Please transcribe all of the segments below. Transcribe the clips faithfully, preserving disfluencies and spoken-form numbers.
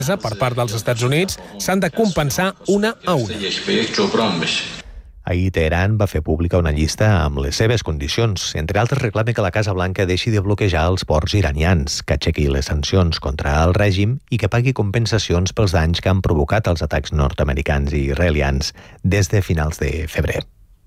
per part dels Estats Units s'han de compensar una a una. Ahir Teheran va fer pública una llista amb les seves condicions. Entre altres, reclama que la Casa Blanca deixi de bloquejar els ports iranians, que aixequi les sancions contra el règim i que pagui compensacions pels danys que han provocat els atacs nord-americans i israelians des de finals de febrer.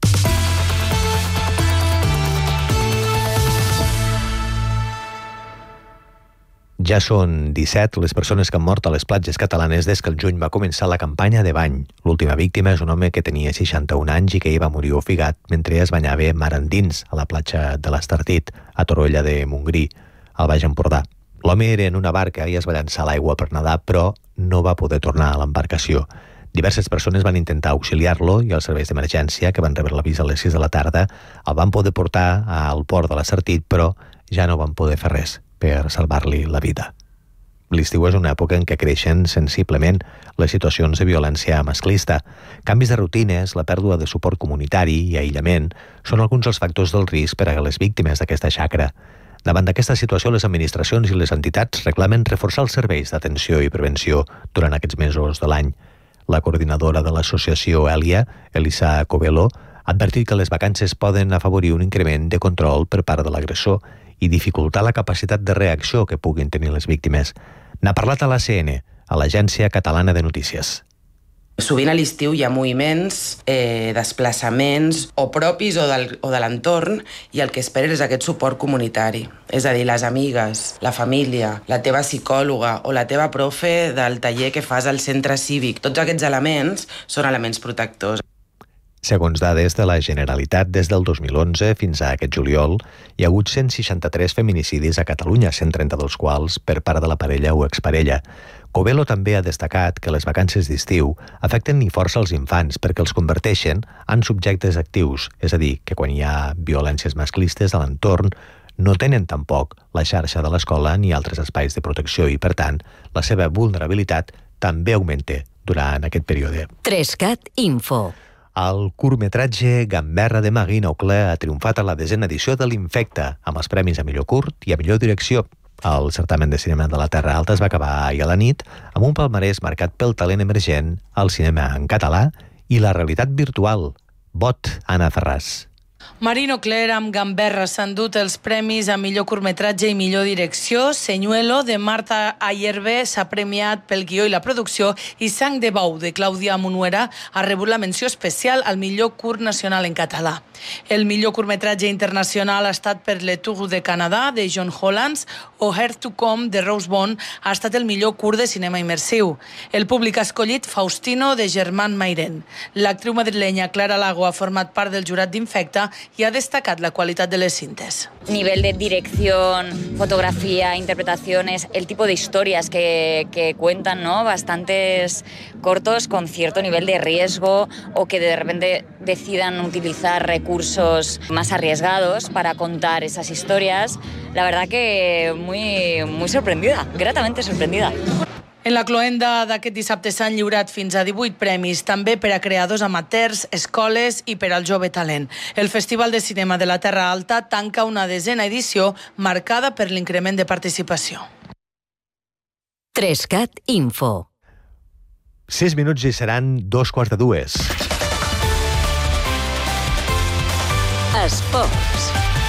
Ja són disset les persones que han mort a les platges catalanes des que el juny va començar la campanya de bany. L'última víctima és un home que tenia seixanta-un anys i que hi va morir ofegat mentre es banyava mar endins a la platja de l'Estartit, a Torroella de Montgrí, al Baix Empordà. L'home era en una barca i es va llançar a l'aigua per nedar, però no va poder tornar a l'embarcació. Diverses persones van intentar auxiliar-lo i els serveis d'emergència, que van rebre l'avís a les sis de la tarda, el van poder portar al port de l'Estartit, però ja no van poder fer res per salvar-li la vida. L'estiu és una època en què creixen sensiblement les situacions de violència masclista. Canvis de rutines, la pèrdua de suport comunitari i aïllament són alguns dels factors del risc per a les víctimes d'aquesta xacra. Davant d'aquesta situació, les administracions i les entitats reclamen reforçar els serveis d'atenció i prevenció durant aquests mesos de l'any. La coordinadora de l'associació Èlia, Elisa Covelo, ha advertit que les vacances poden afavorir un increment de control per part de l'agressor i dificultar la capacitat de reacció que puguin tenir les víctimes. N'ha parlat a l'A C N, a l'Agència Catalana de Notícies. Sovint a l'estiu hi ha moviments, eh, desplaçaments o propis o, del, o de l'entorn i el que esperes és aquest suport comunitari. És a dir, les amigues, la família, la teva psicòloga o la teva profe del taller que fas al centre cívic. Tots aquests elements són elements protectors. Segons dades de la Generalitat, des del dos mil onze fins a aquest juliol, hi ha hagut cent seixanta-tres feminicidis a Catalunya, cent trenta dels quals per part de la parella o exparella. Covelo també ha destacat que les vacances d'estiu afecten ni força els infants perquè els converteixen en subjectes actius, és a dir, que quan hi ha violències masclistes a l'entorn no tenen tampoc la xarxa de l'escola ni altres espais de protecció i, per tant, la seva vulnerabilitat també augmenta durant aquest període. Trescat Info. El curtmetratge Gamberra de Magui Naucle ha triomfat a la desena edició de l'Infecta, amb els premis a millor curt i a millor direcció. El certamen de cinema de la Terra Alta es va acabar ahir a la nit amb un palmarès marcat pel talent emergent, el cinema en català i la realitat virtual. Vot, Anna Ferràs. Marino Cler amb Gamberra s'han dut els premis a millor curtmetratge i millor direcció. Senyuelo, de Marta Ayerbe, s'ha premiat pel guió i la producció, i Sang de Bou, de Clàudia Munuera, ha rebut la menció especial al millor curt nacional en català. El millor curtmetratge internacional ha estat per Le Tour de Canadà, de John Hollands, o Here to Come, de Rose Bond, ha estat el millor curt de cinema immersiu. El públic ha escollit Faustino, de Germán Mairen. L'actriu madrilenya Clara Lago ha format part del jurat d'Infecta y ha destacat la qualitat de les cintes. Nivel de dirección, fotografía, interpretaciones, el tipo de historias que, que cuentan, ¿no? Bastantes cortos con cierto nivel de riesgo o que de repente decidan utilizar recursos más arriesgados para contar esas historias. La verdad que muy, muy sorprendida, gratamente sorprendida. En la cloenda d'aquest dissabte s'han lliurat fins a divuit premis, també per a creadors amateurs, escoles i per al jove talent. El Festival de Cinema de la Terra Alta tanca una desena edició marcada per l'increment de participació. Trescat Info. Sis minuts i seran dos quarts de dues. Esports.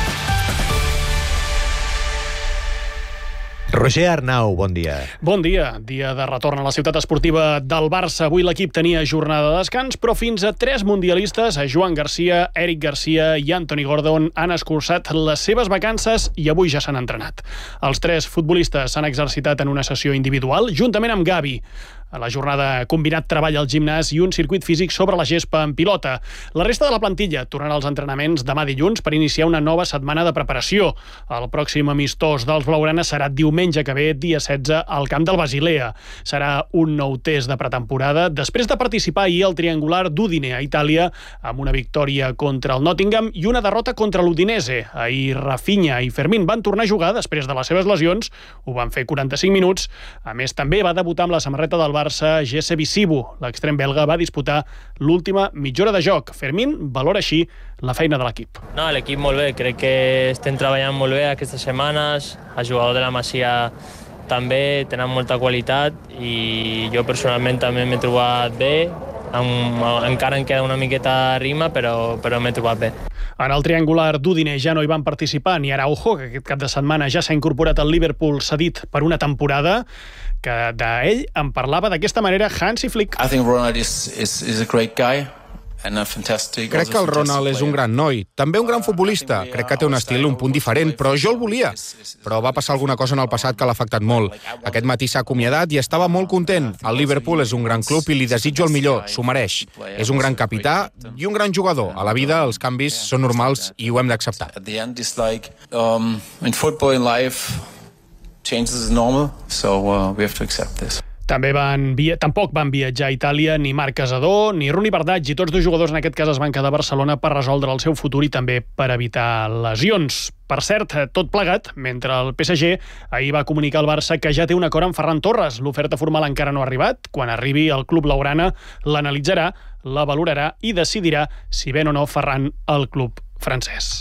Roger Arnau, bon dia. Bon dia. Dia de retorn a la ciutat esportiva del Barça. Avui l'equip tenia jornada de descans, però fins a tres mundialistes, a Joan Garcia, Eric Garcia i Anthony Gordon, han escurçat les seves vacances i avui ja s'han entrenat. Els tres futbolistes s'han exercitat en una sessió individual, juntament amb Gavi. A la jornada combinat treball al gimnàs i un circuit físic sobre la gespa en pilota. La resta de la plantilla tornarà als entrenaments demà dilluns per iniciar una nova setmana de preparació. El pròxim amistós dels blaugrana serà diumenge que ve, dia setze, al camp del Basilea. Serà un nou test de pretemporada després de participar ahir al triangular d'Udine a Itàlia amb una victòria contra el Nottingham i una derrota contra l'Udinese. Ahir Rafinha i Fermín van tornar a jugar després de les seves lesions. Ho van fer quaranta-cinc minuts. A més, també va debutar amb la samarreta del Barça Jesse Visibu. L'extrem belga va disputar l'última mitja hora de joc. Fermín valora així la feina de l'equip. No, l'equip molt bé. Crec que estem treballant molt bé aquestes setmanes. Els jugadors de la Masia també tenen molta qualitat i jo personalment també m'he trobat bé. Encara em queda una miqueta a rima, però, però m'he trobat bé. En el triangular d'Udine ja no hi van participar ni Araujo, que aquest cap de setmana ja s'ha incorporat al Liverpool cedit per una temporada, que d'ell en parlava d'aquesta manera Hansi Flick. I think Ronald is, is, is a great guy. Crec que el Ronald és un gran noi, també un gran futbolista. Crec que té un estil un punt diferent, però jo el volia. Però va passar alguna cosa en el passat que l'ha afectat molt. Aquest matí s'ha acomiadat i estava molt content. El Liverpool és un gran club i li desitjo el millor, s'ho mereix. És un gran capità i un gran jugador. A la vida els canvis són normals i ho hem d'acceptar. Um, in football, in life, changes is normal, so uh, we have to accept this. També van via... Tampoc van viatjar a Itàlia ni Marc Casador ni Runi Bardaggi. Tots dos jugadors en aquest cas es van quedar a Barcelona per resoldre el seu futur i també per evitar lesions. Per cert, tot plegat, mentre el P S G ahir va comunicar al Barça que ja té un acord amb Ferran Torres. L'oferta formal encara no ha arribat. Quan arribi el club blaugrana l'analitzarà, la valorarà i decidirà si ven o no Ferran al club francès.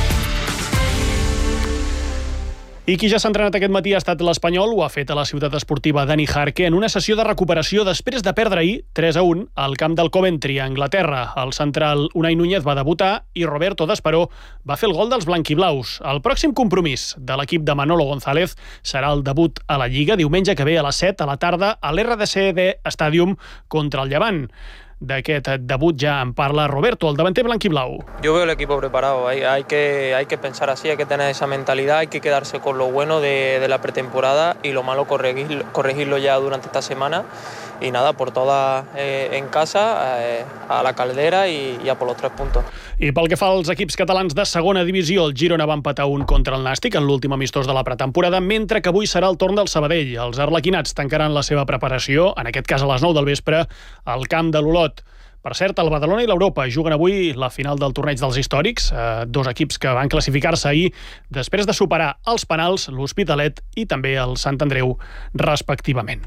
I qui ja s'ha entrenat aquest matí ha estat l'Espanyol, ho ha fet a la ciutat esportiva Dani Jarque en una sessió de recuperació després de perdre ahir tres a un al camp del Coventry, a Anglaterra. El central Unai Núñez va debutar i Roberto D'Esperó va fer el gol dels blanquiblaus. El pròxim compromís de l'equip de Manolo González serà el debut a la Lliga diumenge que ve a les set a la tarda a l'R D C D Stadium contra el Llevant. D'aquest debut ja en parla Roberto, el davanter blanquiblau. Yo veo el equipo preparado, hay, hay, que, hay que pensar así, hay que tener esa mentalidad, hay que quedarse con lo bueno de, de la pretemporada y lo malo corregir, corregirlo ya durante esta semana. Y nada, por todas eh, en casa, eh, a la Caldera i, i a por los tres puntos. I pel que fa als equips catalans de segona divisió, el Girona va empatar un contra el Nàstic en l'últim amistós de la pretemporada, mentre que avui serà el torn del Sabadell. Els arlequinats tancaran la seva preparació, en aquest cas a les nou del vespre, al camp de l'Olot. Per cert, el Badalona i l'Europa juguen avui la final del torneig dels històrics, eh, dos equips que van classificar-se ahir després de superar els penals, l'Hospitalet i també el Sant Andreu, respectivament.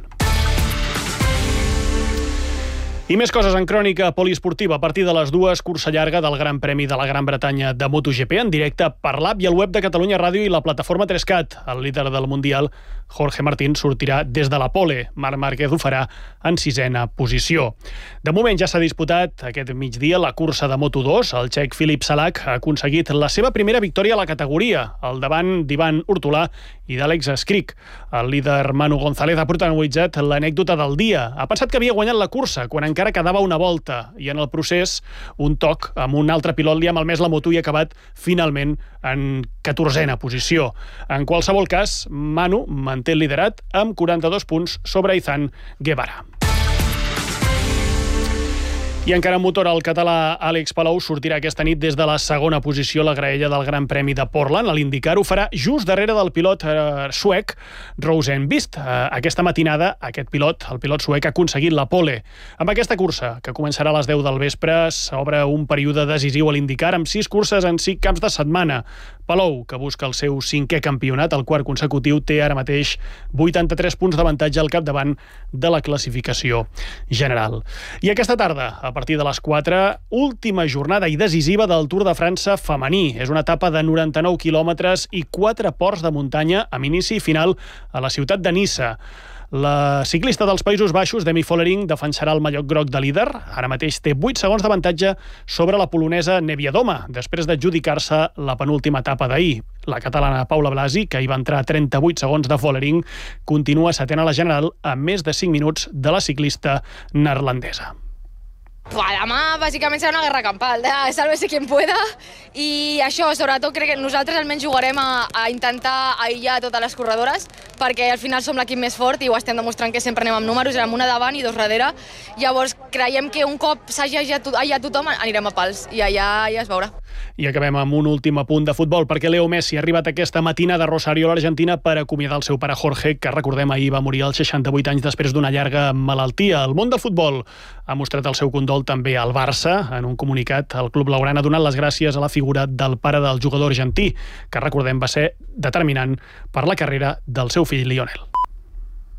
I més coses en crònica poliesportiva. A partir de les dues, cursa llarga del Gran Premi de la Gran Bretanya de MotoGP en directe per l'app i el web de Catalunya Ràdio i la plataforma tres cat. El líder del Mundial, Jorge Martín, sortirà des de la pole. Marc Márquez ho farà en sisena posició. De moment ja s'ha disputat aquest migdia la cursa de Moto dos. El txec Filip Salak ha aconseguit la seva primera victòria a la categoria, al davant d'Ivan Hurtolà i d'Àlex Skrik. El líder Manu González ha protagonitzat l'anècdota del dia. Ha pensat que havia guanyat la cursa quan encara quedava una volta i en el procés un toc amb un altre pilot li ha malmès la moto i ha acabat finalment en catorzena posició. En qualsevol cas, Manu manté el liderat amb quaranta-dos punts sobre Izan Guevara. I encara en motor, el català Àlex Palou sortirà aquesta nit des de la segona posició a la graella del Gran Premi de Portland. A l'IndyCar ho farà just darrere del pilot eh, suec Rosenqvist. Eh, aquesta matinada, aquest pilot, el pilot suec, ha aconseguit la pole. Amb aquesta cursa, que començarà a les deu del vespre, s'obre un període decisiu a l'IndyCar amb sis curses en cinc caps de setmana. Palou, que busca el seu cinquè campionat, el quart consecutiu, té ara mateix vuitanta-tres punts d'avantatge al capdavant de la classificació general. I aquesta tarda, a partir de les quatre, última jornada i decisiva del Tour de França femení. És una etapa de noranta-nou quilòmetres i quatre ports de muntanya amb inici i final a la ciutat de Niça. La ciclista dels Països Baixos, Demi Vollering, defensarà el mallot groc de líder. Ara mateix té vuit segons d'avantatge sobre la polonesa Neviadoma, després d'adjudicar-se la penúltima etapa d'ahir. La catalana Paula Blasi, que hi va entrar a trenta-vuit segons de Vollering, continua setena a la general amb més de cinc minuts de la ciclista neerlandesa. Demà, bàsicament, serà una guerra campal, de sálvese quien pueda, i això, sobretot, crec que nosaltres almenys jugarem a, a intentar aïllar totes les corredores, perquè al final som l'equip més fort i ho estem demostrant que sempre anem amb números, amb una davant i dos darrere. Llavors, creiem que un cop s'hagi aïllat tothom, anirem a pals, i allà ja es veurà. I acabem amb un últim apunt de futbol, perquè Leo Messi ha arribat aquesta matina de Rosario a l'Argentina per acomiadar el seu pare Jorge, que, recordem, ahir va morir als seixanta-vuit anys després d'una llarga malaltia. El món del futbol ha mostrat el seu condol també al Barça. En un comunicat, el club blaugrana ha donat les gràcies a la figura del pare del jugador argentí, que, recordem, va ser determinant per la carrera del seu fill Lionel.